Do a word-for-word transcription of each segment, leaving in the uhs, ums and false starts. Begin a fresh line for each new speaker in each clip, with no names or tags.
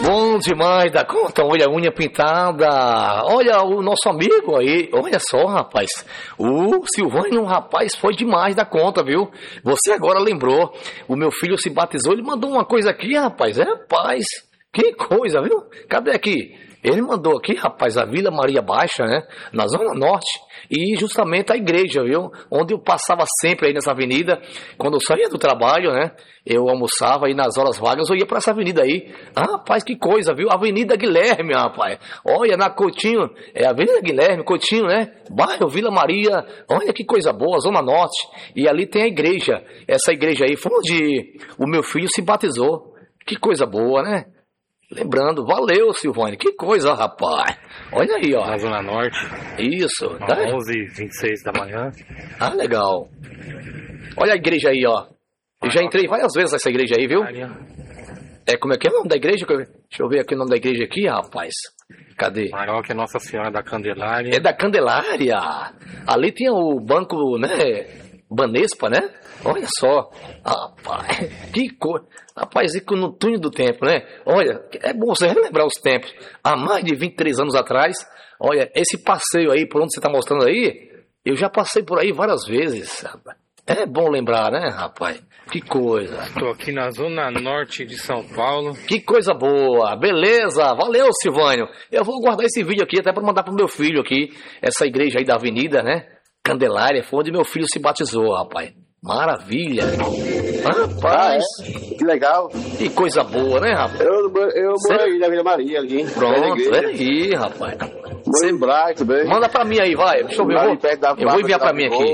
Bom demais da conta, olha a unha pintada, olha o nosso amigo aí, olha só, rapaz, o Silvânio, rapaz, foi demais da conta, viu? Você agora lembrou, o meu filho se batizou, ele mandou uma coisa aqui, rapaz, é, rapaz, que coisa, viu? Cadê aqui? Ele mandou aqui, rapaz, a Vila Maria Baixa, né, na Zona Norte, e justamente a igreja, viu, onde eu passava sempre aí nessa avenida, quando eu saía do trabalho, né, eu almoçava aí nas horas vagas, eu ia para essa avenida aí. Ah, rapaz, que coisa, viu, Avenida Guilherme, rapaz, olha, na Coutinho, é Avenida Guilherme, Coutinho, né, bairro Vila Maria, olha que coisa boa, Zona Norte, e ali tem a igreja, essa igreja aí foi onde o meu filho se batizou, que coisa boa, né? Lembrando, valeu, Silvânia, que coisa, rapaz. Olha aí, ó.
Na Zona Norte.
Isso.
Tá? onze e vinte e seis da manhã.
Ah, legal. Olha a igreja aí, ó. Eu já entrei várias vezes nessa igreja aí, viu? É, como é que é o nome da igreja? Deixa eu ver aqui o nome da igreja aqui, rapaz. Cadê?
Paróquia Nossa Senhora da Candelária.
É da Candelária. Ali tinha o banco, né, Banespa, né? Olha só. Rapaz, que coisa. Rapaz, e no túnel do tempo, né? Olha, é bom você relembrar os tempos. Há mais de vinte e três anos atrás, olha, esse passeio aí, por onde você está mostrando aí, eu já passei por aí várias vezes. É bom lembrar, né, rapaz? Que coisa.
Estou aqui na Zona Norte de São Paulo.
Que coisa boa. Beleza. Valeu, Silvânio. Eu vou guardar esse vídeo aqui até para mandar pro meu filho aqui. Essa igreja aí da avenida, né? Candelária, foi onde meu filho se batizou, rapaz. Maravilha. Rapaz.
Ah, é? Que legal.
Que coisa boa, né, rapaz?
Eu, eu moro aí na Vila Maria, ali.
Pronto, é aí, rapaz.
Você Braga também.
Manda pra mim aí, vai. Deixa eu ver. Eu vou, eu vou enviar pra mim aqui.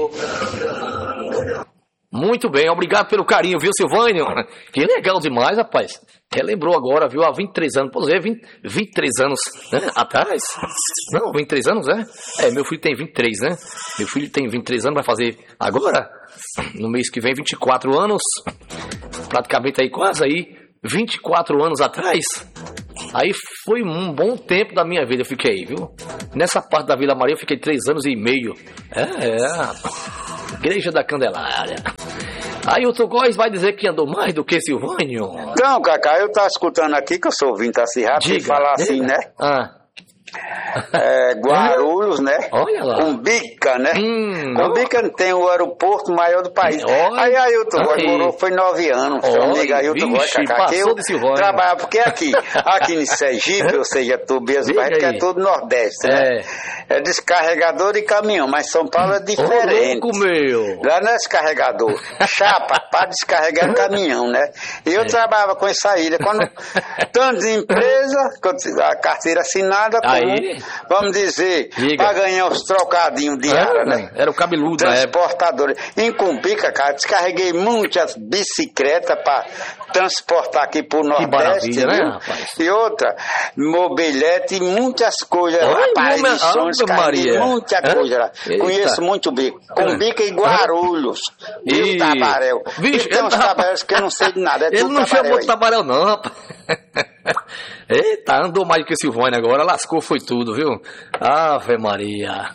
Muito bem, obrigado pelo carinho, viu, Silvânio? Que legal demais, rapaz. Relembrou agora, viu, há vinte e três anos. Pois é, vinte, vinte e três anos, né, atrás. Não, vinte e três anos, é? É, meu filho tem vinte e três, né? Meu filho tem vinte e três anos, vai fazer agora, no mês que vem, vinte e quatro anos. Praticamente aí, quase aí, vinte e quatro anos atrás. Aí foi um bom tempo da minha vida, eu fiquei aí, viu? Nessa parte da Vila Maria eu fiquei três anos e meio. É, é, rapaz. Igreja da Candelária. Aí o Tugóis vai dizer que andou mais do que Silvânio.
Não, Cacá, eu tava escutando aqui que eu sou ouvinte assim rápido e falar assim, né?
Ah.
É, Guarulhos, né?
Olha lá.
Cumbica, né?
Hum,
Cumbica tem o aeroporto maior do país.
Olha.
Aí Ailton Góes morou, foi nove anos. Seu amigo Ailton Góes, Cacá, que eu trabalhava, porque aqui, aqui em Sergipe, ou seja, Tobias, que é todo Nordeste, né? É. É descarregador e caminhão, mas São Paulo é diferente.
Ô, louco, meu.
Lá não é descarregador, chapa para descarregar caminhão, né? E eu é. trabalhava com essa ilha. Quando tanto de empresa, a carteira assinada,
aí,
vamos dizer, para ganhar os trocadinhos de
era,
ar, né?
Era o cabeludo,
transportador. Em Cumbica, cara, descarreguei muitas bicicletas para transportar aqui pro Nordeste.
Que maravilha, né, rapaz?
E outra, mobilete e muitas coisas.
Oi,
rapaz,
meu,
lições,
ah, Maria.
muita
Hã?
coisa lá.
Eita.
Conheço muito bem. Cumbica e Guarulhos. E, e o Tabaréu.
Vixe,
e tem uns tabaréus que eu não sei de nada. É
ele não chamou de Tabaréu, não, rapaz. Eita, andou mais do que Silvânia agora, lascou foi tudo, viu? Ave Maria.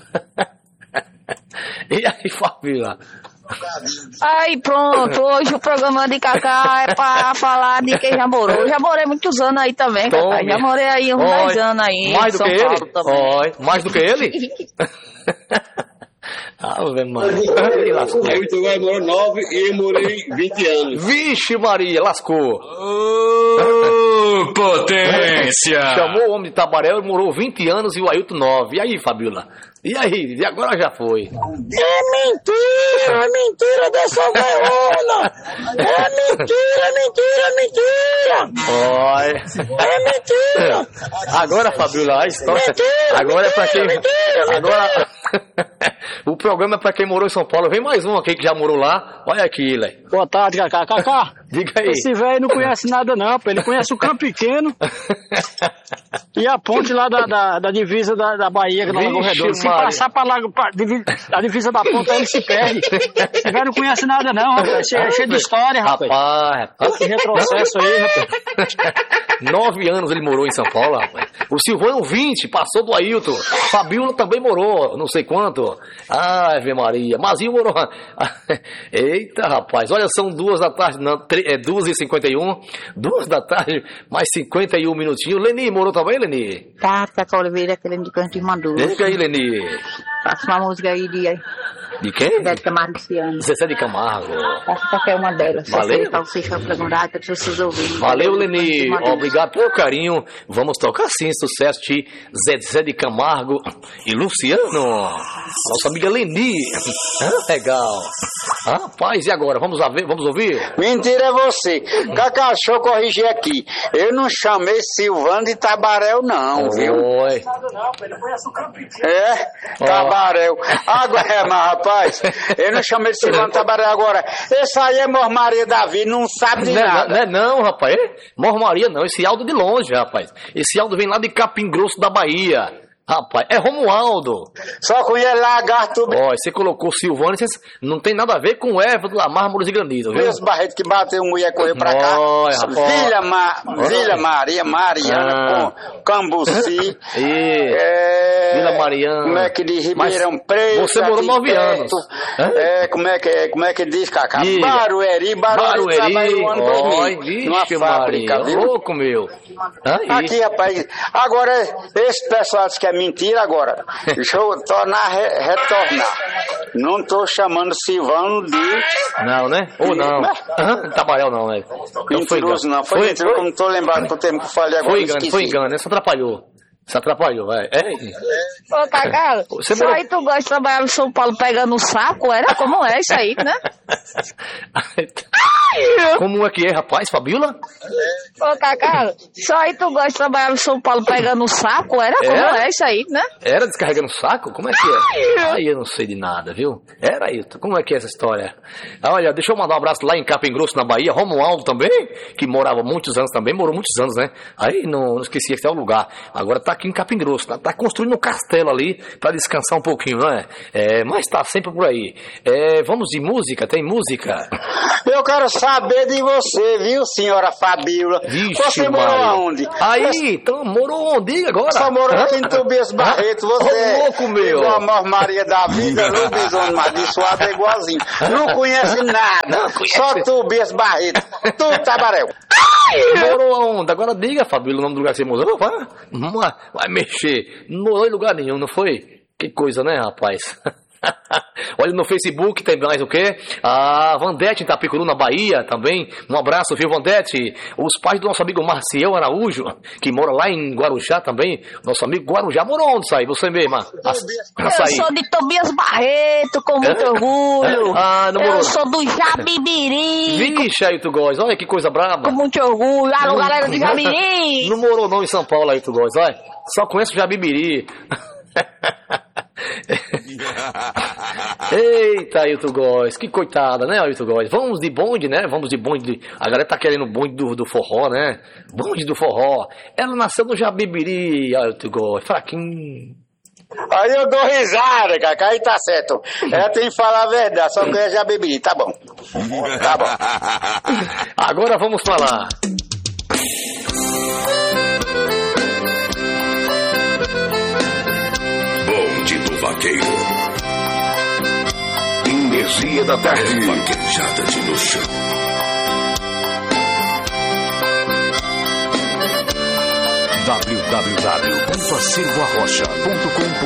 E aí, Fabíola?
Aí pronto, hoje o programa de Cacá é pra falar de quem já morou. Eu já morei muitos anos aí também, Cacá. Já morei aí uns dez anos aí.
Mais do
São
que
Paulo
ele?
também.
Oi, mais do que ele? Ave Maria. Lascou.
Aí tu vai morar nove e eu morei vinte anos.
Vixe Maria, lascou.
Oh, potência!
Chamou o homem de Tabaréu e morou vinte anos e o Ailton nove. E aí, Fabíola? E aí? E agora já foi?
É mentira! É mentira dessa vaiona! É mentira, mentira, mentira!
Oi.
É mentira!
Agora, Fabíola, a história...
Mentira,
agora
mentira,
é pra quem...
mentira,
agora... O programa é pra quem morou em São Paulo. Vem mais um aqui que já morou lá. Olha aqui, Lé.
Boa tarde, Cacá. Cacá,
diga aí.
Esse velho não conhece nada não, pô. Ele conhece o Campo Pequeno e a ponte lá da, da, da divisa da, da Bahia, que é Lagoa Redonda. Se passar pra lá, pra, a divisa da ponta, ele se perde. Esse velho não conhece nada não, rapaz. É cheio de história, rapaz.
Rapaz,
Esse retrocesso aí, rapaz.
Nove anos ele morou em São Paulo, rapaz. O Silvano, vinte, passou do Ailton. Fabiola também morou, não sei quanto. Ah, Ave Maria. Mazinho morou. Eita, rapaz. Olha, são duas da tarde, não, é duas e cinquenta e um. Duas da tarde, mais cinquenta e um minutinhos. Leni, morou também, Leni?
Tá, tá com a Oliveira, aquele de Canto de Mandou.
Diga aí, Leni.
Faça uma música aí de...
De quem?
Zé de Camargo Luciano.
Zé de Camargo.
Faça qualquer uma delas.
Valeu.
Para vocês programar, para vocês ouvirem.
Valeu, Leni. Obrigado pelo carinho. Vamos tocar sim sucesso de Zé, Zé de Camargo e Luciano. Nossa amiga Leni. Ah, legal. Ah, rapaz, e agora? Vamos, ver, vamos ouvir?
Mentira é você. Cacá, deixa eu corrigir aqui. Eu não chamei Silvano de Tabaréu, não, viu?
Oi.
É, Tabaréu. Agora, é, mas rapaz, eu não chamei de Silvano Tabaréu agora. Esse aí é Mormaria Davi, não sabe de
não,
nada.
Não é não, rapaz. Mormaria não, esse Aldo de longe, rapaz. Esse Aldo vem lá de Capim Grosso da Bahia. Rapaz, é Romualdo.
Só conhece lagarto.
Ó, você colocou Silvano, não tem nada a ver com o Everton lá, Mármores e Granito, viu?
Esse Barreto que bateu, mulher correu pra cá.
Oi, rapaz.
Vila, Ma... Vila Maria, Mariana, ah. com Cambuci.
é... Vila Mariana.
Como é que diz? Ribeirão Preto.
Você morou nove anos.
É, como é que, é, como é que diz, Cacá?
Diga.
Barueri, Barueri,
Barueri.
o ano dois mil, numa fábrica,
Maria.
viu?
Louco, meu.
Aí. Aqui, rapaz. Agora, esse pessoal diz que é mentira agora. Deixa eu tornar, re, retornar. Não tô chamando Silvano de...
Não, né? Ou não. Uhum. Tabaréu não, né?
Mentiroso não. Foi, foi mentiroso, eu não tô lembrado do tempo que eu falei agora.
Foi engano, foi engano. Isso atrapalhou. Isso atrapalhou, vai. É.
Ô, Cacá, só morou... aí tu gosta de trabalhar no São Paulo pegando o saco, era? Como é isso aí, né?
Como é que é, rapaz, Fabiola?
Ô, Cacá, só aí tu gosta de trabalhar no São Paulo pegando o saco, era? Como era? É isso aí, né?
Era descarregando o saco? Como é que é? Aí eu não sei de nada, viu? Era aí, como é que é essa história? Olha, deixa eu mandar um abraço lá em Capim Grosso, na Bahia, Romualdo também, que morava muitos anos também, morou muitos anos, né? Aí não, não esqueci até o lugar. Agora tá aqui em Capim Grosso, tá, tá construindo um castelo ali pra descansar um pouquinho, não é? É, mas tá sempre por aí. É, vamos de música? Tem música?
Eu quero saber de você, viu, senhora Fabiola?
Vixe,
você morou
Maria.
aonde?
Aí, então, morou onde agora?
Só morou aqui em Tobias Barreto, você
é louco, meu.
Igual a Mormaria da vida, lobisomem amaldiçoado é igualzinho. Não conhece nada, não conhece. Só Tobias Barreto, tu, Tabaréu.
Morou aonde? Agora diga, Fabiola, o nome do lugar que você morou. Vai, vai mexer. Não morou em lugar nenhum, não foi? Que coisa, né, rapaz? Olha, no Facebook tem mais o quê? A Vandete em Itapicuru, na Bahia, também. Um abraço, viu, Vandete? Os pais do nosso amigo Marciel Araújo, que mora lá em Guarujá também. Nosso amigo Guarujá. Morou onde, Saí? Você mesma?
Eu sou de Tobias Barreto, com muito é? orgulho.
Ah, não morou.
Eu sou do Jabibiri.
Vixe, aí tu gosta. Olha que coisa braba.
Com muito orgulho. Alô, galera do Jabibiri.
Não morou não em São Paulo, aí tu gosta. Olha, só conheço o Jabibiri. Eita, Ailton Góes, que coitada, né, Ailton Góes? Vamos de bonde, né? Vamos de bonde. De... A galera tá querendo bonde do, do forró, né? Bonde do forró. Ela nasceu no Jabibiri, Ailton Góes, fraquinho.
Aí eu dou risada, Cacá, aí tá certo. Ela tem que falar a verdade, só que eu já bebi, tá bom. Tá bom.
Agora vamos falar.
Bonde do Vaqueiro. Energia da tarde. Vaquejada de luxo. w w w ponto acervo arrocha ponto com